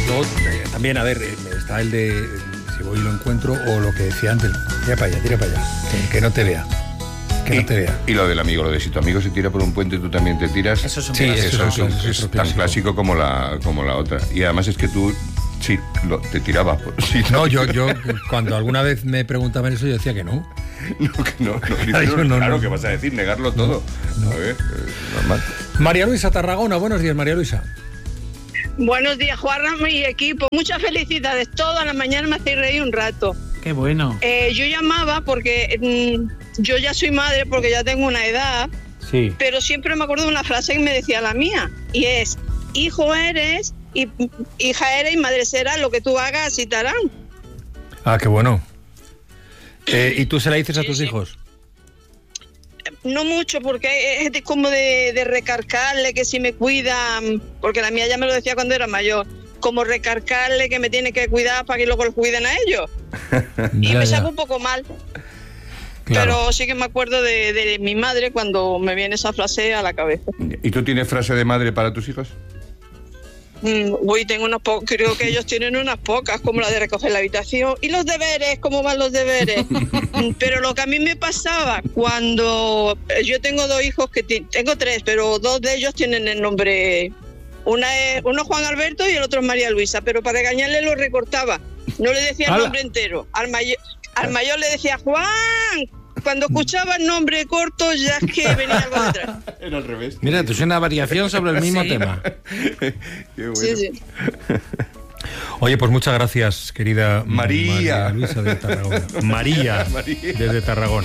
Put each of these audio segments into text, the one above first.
Luego, también, a ver, está el de si voy y lo encuentro, o lo que decía antes, tira para allá, que no te vea. Que no te vea. Y lo del amigo, lo de si tu amigo se tira por un puente, tú también te tiras. Eso es un es tan clásico como la otra. Y además es que tú, sí, te tirabas. Sí, no, yo cuando alguna vez me preguntaban eso, yo decía que no. No, claro, ¿qué vas a decir? Negarlo todo. No. A ver, normal. María Luisa, Tarragona, buenos días, María Luisa. Buenos días, Juanra y equipo. Muchas felicidades. Todas las mañanas me hacéis reír un rato. Qué bueno. Yo llamaba porque yo ya soy madre, porque ya tengo una edad. Sí. Pero siempre me acuerdo de una frase que me decía la mía. Y es, hijo eres, hija eres y madre serás. Lo que tú hagas, así te harán. Ah, qué bueno. ¿Y tú se la dices a tus hijos? No mucho, porque es como de recargarle que si me cuidan, porque la mía ya me lo decía cuando era mayor, como recargarle que me tiene que cuidar para que luego los cuiden a ellos. Y me sabe un poco mal. Claro. Pero sí que me acuerdo de mi madre cuando me viene esa frase a la cabeza. ¿Y tú tienes frase de madre para tus hijos? Uy, tengo creo que ellos tienen unas pocas, como la de recoger la habitación. ¿Y los deberes? ¿Cómo van los deberes? Pero lo que a mí me pasaba cuando yo tengo dos hijos, tengo tres, pero dos de ellos tienen el nombre. Uno es Juan Alberto y el otro es María Luisa, pero para regañarle lo recortaba. No le decía el nombre entero. Al mayor le decía Juan. Cuando escuchaba el nombre corto, ya es que venía algo detrás. Era al revés. Mira, tú es una variación sobre el mismo tema. Qué bueno. Sí. Oye, pues muchas gracias, querida María Luisa de Tarragona. María, desde Tarragona.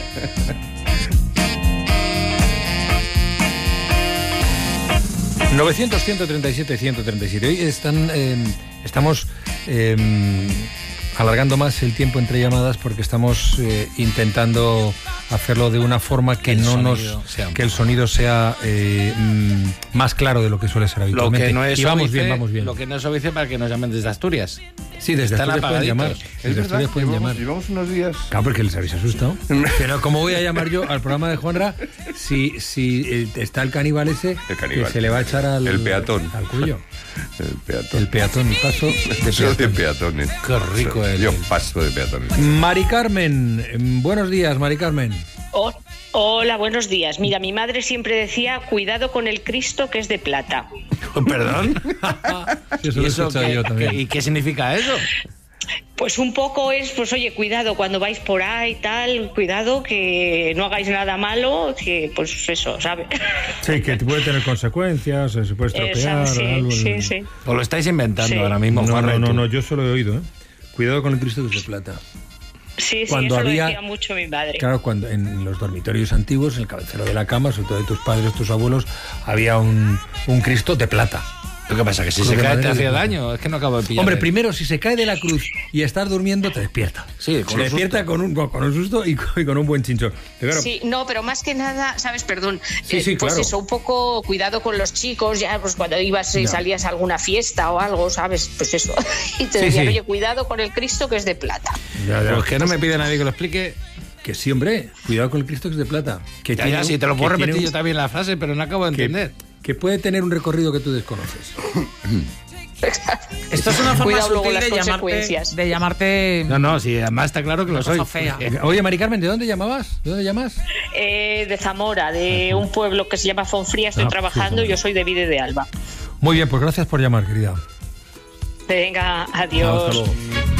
...900-137-137. Hoy estamos alargando más el tiempo entre llamadas porque estamos intentando hacerlo de una forma que que el sonido sea más claro de lo que suele ser habitualmente. Lo que no es y vamos bien. Lo que no es obvio para que nos llamen desde Asturias. Sí, desde Asturias pueden llamar. Desde Asturias pueden llamar. Llevamos unos días. Claro, porque les habéis asustado. Pero ¿cómo voy a llamar yo al programa de Juanra si está el caníbal ese que se le va a echar al peatón. Al cuello? El peatón, paso de peatones. Qué rico es. Yo paso de peatones. Mari Carmen, buenos días, Mari Carmen. Hola, buenos días. Mira, mi madre siempre decía, cuidado con el Cristo que es de plata. ¿Perdón? Eso lo he escuchado yo también. ¿Y qué significa eso? Pues un poco es, pues oye, cuidado cuando vais por ahí tal, cuidado que no hagáis nada malo, que pues eso, ¿sabes? Sí, que puede tener consecuencias, se puede estropear. Sí. ¿O lo estáis inventando ahora mismo? No, yo solo he oído, ¿eh? Cuidado con el Cristo que es de plata. Sí, eso lo decía mucho mi madre. Claro, cuando en los dormitorios antiguos, en el cabecero de la cama, sobre todo de tus padres, tus abuelos, había un Cristo de plata. ¿Lo que pasa? ¿Que si se cae te hacía daño? Es que no acabo de pillar. Hombre, primero, si se cae de la cruz y estás durmiendo, te despierta. Sí, te despierta con un susto y con un buen chinchón. Claro. Sí, no, pero más que nada, ¿sabes? Perdón. Sí, pues claro. Eso, un poco cuidado con los chicos, ya pues cuando ibas y salías a alguna fiesta o algo, ¿sabes? Pues eso. Y te decían, oye, cuidado con el Cristo que es de plata. Pues que no me pide nadie que lo explique. Que sí, hombre, cuidado con el Cristo que es de plata. Que ya, sí, te lo puedo repetir yo también la frase, pero no acabo de entender. Que puede tener un recorrido que tú desconoces. Esto es una forma sutil de llamarte... No, sí, además está claro que lo soy. Fea. Oye, Mari Carmen, ¿de dónde llamabas? ¿De dónde llamas? De Zamora, de un pueblo que se llama Fonfría, estoy trabajando, yo soy de Vide de Alba. Muy bien, pues gracias por llamar, querida. Venga, adiós. Hasta luego.